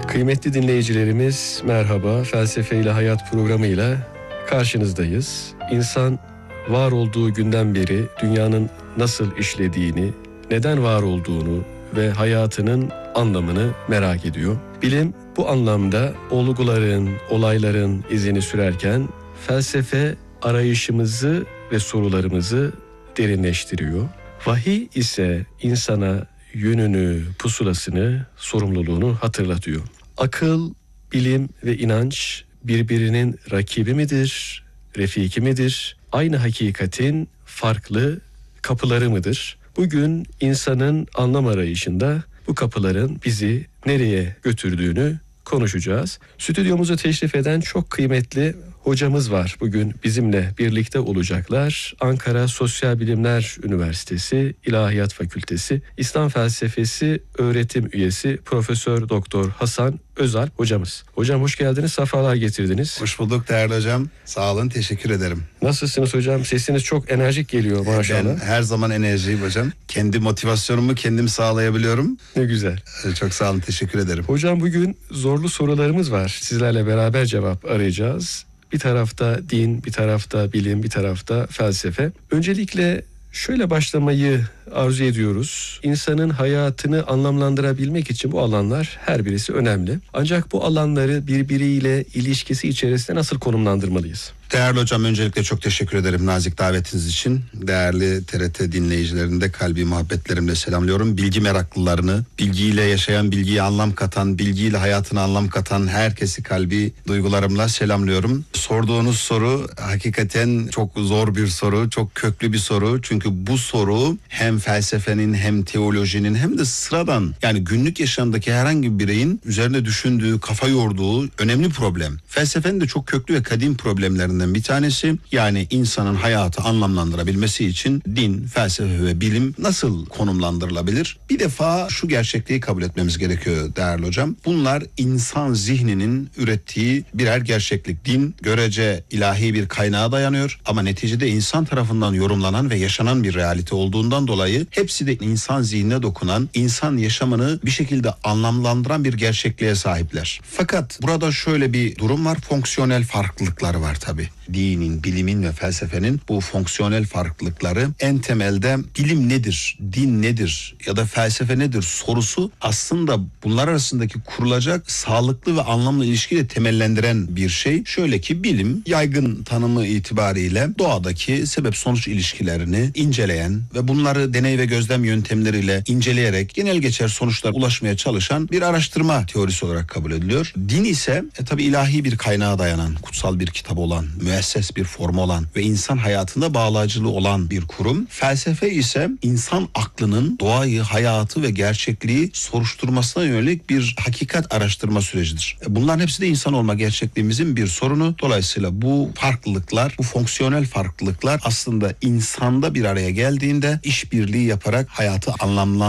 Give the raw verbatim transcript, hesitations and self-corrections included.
Kıymetli dinleyicilerimiz merhaba. Felsefe ile Hayat programıyla karşınızdayız. İnsan var olduğu günden beri dünyanın nasıl işlediğini, neden var olduğunu ve hayatının anlamını merak ediyor. Bilim bu anlamda olguların, olayların izini sürerken felsefe arayışımızı ve sorularımızı derinleştiriyor. Vahiy ise insana yönünü, pusulasını, sorumluluğunu hatırlatıyor. Akıl, bilim ve inanç birbirinin rakibi midir, refiki midir? Aynı hakikatin farklı kapıları mıdır? Bugün insanın anlam arayışında bu kapıların bizi nereye götürdüğünü konuşacağız. Stüdyomuza teşrif eden çok kıymetli hocamız var. Bugün bizimle birlikte olacaklar. Ankara Sosyal Bilimler Üniversitesi İlahiyat Fakültesi İslam Felsefesi öğretim üyesi Profesör Doktor Hasan Özalp hocamız. Hocam hoş geldiniz, sefalar getirdiniz. Hoş bulduk değerli hocam. Sağ olun, teşekkür ederim. Nasılsınız hocam? Sesiniz çok enerjik geliyor maşallah. Ben her zaman enerjiyim hocam. Kendi motivasyonumu kendim sağlayabiliyorum. Ne güzel. Çok sağ olun, teşekkür ederim. Hocam bugün zorlu sorularımız var. Sizlerle beraber cevap arayacağız. Bir tarafta din, bir tarafta bilim, bir tarafta felsefe. Öncelikle şöyle başlamayı arzu ediyoruz. İnsanın hayatını anlamlandırabilmek için bu alanlar her birisi önemli. Ancak bu alanları birbiriyle ilişkisi içerisinde nasıl konumlandırmalıyız? Değerli hocam, öncelikle çok teşekkür ederim nazik davetiniz için. Değerli T R T dinleyicilerini de kalbi muhabbetlerimle selamlıyorum. Bilgi meraklılarını, bilgiyle yaşayan, bilgiye anlam katan, bilgiyle hayatına anlam katan herkesi kalbi duygularımla selamlıyorum. Sorduğunuz soru hakikaten çok zor bir soru, çok köklü bir soru. Çünkü bu soru hem felsefenin hem teolojinin hem de sıradan, yani günlük yaşamdaki herhangi bir bireyin üzerine düşündüğü, kafa yorduğu önemli problem. Felsefenin de çok köklü ve kadim problemlerinden bir tanesi. Yani insanın hayatı anlamlandırabilmesi için din, felsefe ve bilim nasıl konumlandırılabilir? Bir defa şu gerçekliği kabul etmemiz gerekiyor değerli hocam. Bunlar insan zihninin ürettiği birer gerçeklik. Din görece ilahi bir kaynağa dayanıyor ama neticede insan tarafından yorumlanan ve yaşanan bir realite olduğundan dolayı hepsi de insan zihnine dokunan, insan yaşamını bir şekilde anlamlandıran bir gerçekliğe sahipler. Fakat burada şöyle bir durum var. Fonksiyonel farklılıklar var tabii. Dinin, bilimin ve felsefenin bu fonksiyonel farklılıkları en temelde bilim nedir, din nedir ya da felsefe nedir sorusu aslında bunlar arasındaki kurulacak sağlıklı ve anlamlı ilişkiyi de temellendiren bir şey. Şöyle ki bilim yaygın tanımı itibariyle doğadaki sebep-sonuç ilişkilerini inceleyen ve bunları deney ve gözlem yöntemleriyle inceleyerek genel geçer sonuçlara ulaşmaya çalışan bir araştırma teorisi olarak kabul ediliyor. Din ise e, tabii ilahi bir kaynağa dayanan, kutsal bir kitap olan, müesses bir formu olan ve insan hayatında bağlayıcılığı olan bir kurum. Felsefe ise insan aklının doğayı, hayatı ve gerçekliği soruşturmasına yönelik bir hakikat araştırma sürecidir. Bunların hepsi de insan olma gerçekliğimizin bir sorunu. Dolayısıyla bu farklılıklar, bu fonksiyonel farklılıklar aslında insanda bir araya geldiğinde işbirliği yaparak hayatı anlamlandırır.